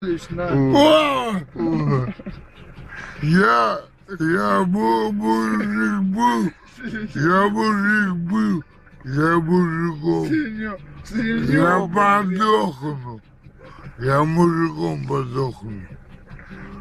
Лично. Я мужик был, я мужиком. Я подохну, я мужиком подохну.